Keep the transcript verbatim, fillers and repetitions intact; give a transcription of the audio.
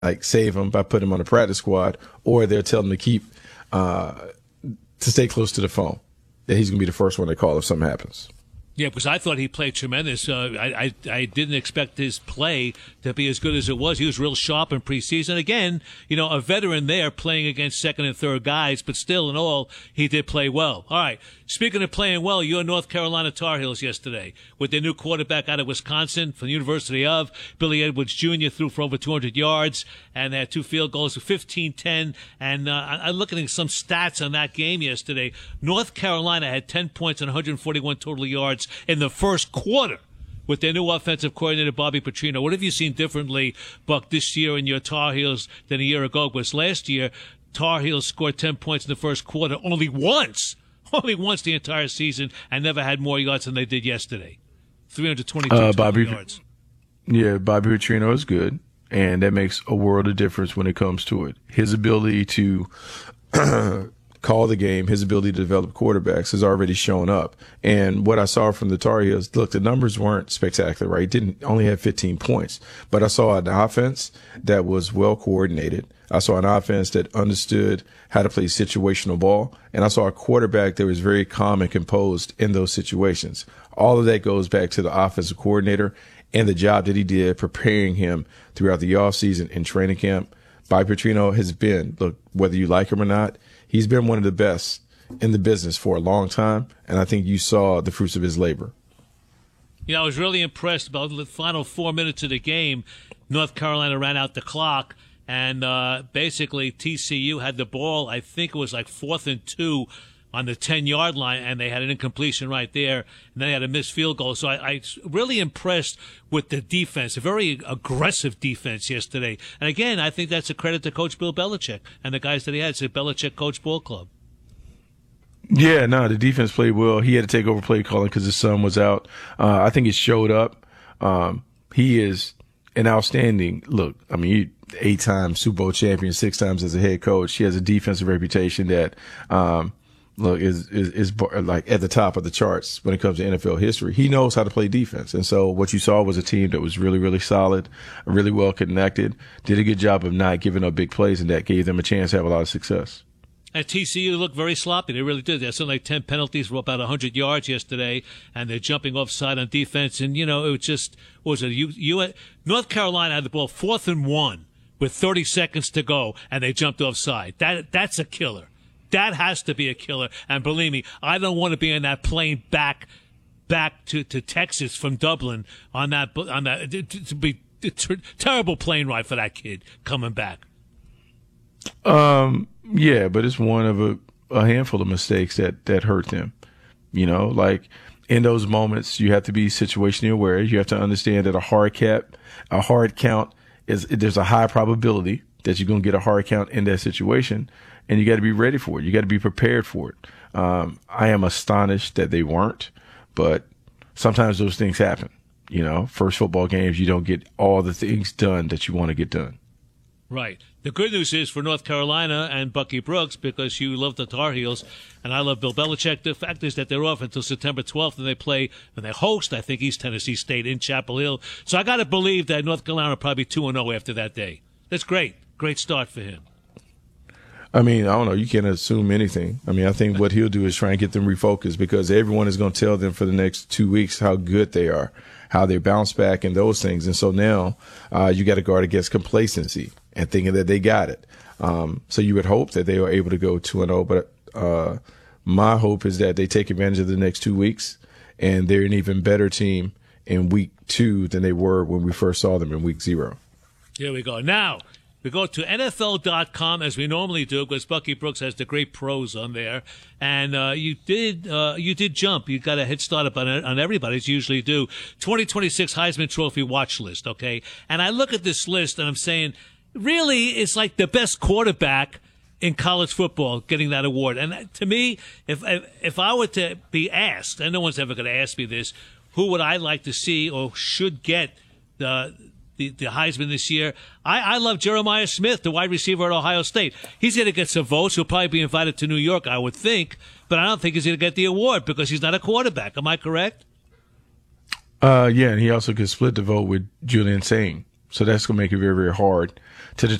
like save him by putting him on the practice squad, or they'll tell him to keep uh, to stay close to the phone. That he's going to be the first one they call if something happens. Yeah, because I thought he played tremendous. Uh, I, I I didn't expect his play to be as good as it was. He was real sharp in preseason. Again, you know, a veteran there playing against second and third guys, but still in all, he did play well. All right, speaking of playing well, your North Carolina Tar Heels yesterday with their new quarterback out of Wisconsin from the University of, Billy Edwards Junior threw for over two hundred yards and had two field goals, fifteen ten. And uh, I, I'm looking at some stats on that game yesterday. North Carolina had ten points and one hundred forty-one total yards in the first quarter with their new offensive coordinator, Bobby Petrino. What have you seen differently, Buck, this year in your Tar Heels than a year ago? Because last year, Tar Heels scored ten points in the first quarter only once, only once the entire season, and never had more yards than they did yesterday. three hundred twenty-two uh, Bobby, yards. Yeah, Bobby Petrino is good, and that makes a world of difference when it comes to it. His ability to call the game, his ability to develop quarterbacks has already shown up. And what I saw from the Tar Heels, look, the numbers weren't spectacular, right? Didn't only have fifteen points, but I saw an offense that was well coordinated. I saw an offense that understood how to play situational ball, and I saw a quarterback that was very calm and composed in those situations. All of that goes back to the offensive coordinator and the job that he did preparing him throughout the offseason and training camp. Bobby Petrino has been, look, whether you like him or not, he's been one of the best in the business for a long time, and I think you saw the fruits of his labor. You know, I was really impressed about the final four minutes of the game. North Carolina ran out the clock, and uh, basically T C U had the ball. I think it was like fourth and two on the ten-yard line, and they had an incompletion right there, and then they had a missed field goal. So I, I really impressed with the defense, a very aggressive defense yesterday. And again, I think that's a credit to Coach Bill Belichick and the guys that he had. It's a Belichick Coach Ball Club. Yeah, no, the defense played well. He had to take over play calling because his son was out. Uh, I think it showed up. Um, he is an outstanding, look, I mean, he, eight-time Super Bowl champion, six times as a head coach. He has a defensive reputation that um, – look, is, is, is like at the top of the charts when it comes to N F L history. He knows how to play defense. And so what you saw was a team that was really, really solid, really well connected, did a good job of not giving up big plays, and that gave them a chance to have a lot of success. And T C U looked very sloppy. They really did. They had something like ten penalties for about one hundred yards yesterday, and they're jumping offside on defense. And, you know, it was just, what was it? You, you, North Carolina had the ball fourth and one with thirty seconds to go, and they jumped offside. That That's a killer. That has to be a killer. And believe me, I don't want to be on that plane back back to, to Texas from Dublin on that on that to, to be a ter- terrible plane ride for that kid coming back. Um, yeah, but it's one of a, a handful of mistakes that, that hurt them. You know, like in those moments, you have to be situationally aware. You have to understand that a hard cap, a hard count is there's a high probability that you're going to get a hard count in that situation. And you got to be ready for it. You got to be prepared for it. Um, I am astonished that they weren't, but sometimes those things happen. You know, first football games, you don't get all the things done that you want to get done. Right. The good news is for North Carolina and Bucky Brooks, because you love the Tar Heels and I love Bill Belichick, the fact is that they're off until September twelfth, and they play and they host, I think, East Tennessee State in Chapel Hill. So I got to believe that North Carolina will probably be two and oh after that day. That's great. Great start for him. I mean, I don't know. You can't assume anything. I mean, I think what he'll do is try and get them refocused, because everyone is going to tell them for the next two weeks how good they are, how they bounce back and those things. And so now uh, you got to guard against complacency and thinking that they got it. Um, so you would hope that they are able to go two and oh. But uh, my hope is that they take advantage of the next two weeks and they're an even better team in week two than they were when we first saw them in week zero. Here we go. Now, we go to N F L dot com as we normally do, because Bucky Brooks has the great pros on there. And uh, you did uh, you did jump. You got a head start up on, on everybody, as you usually do. twenty twenty-six Heisman Trophy watch list, okay? And I look at this list and I'm saying, really, it's like the best quarterback in college football getting that award. And to me, if if I were to be asked, and no one's ever going to ask me this, who would I like to see or should get the The, the Heisman this year? I, I love Jeremiah Smith, the wide receiver at Ohio State. He's going to get some votes. He'll probably be invited to New York, I would think, but I don't think he's going to get the award because he's not a quarterback. Am I correct? Uh, yeah, and he also could split the vote with Julian Sain So that's going to make it very, very hard to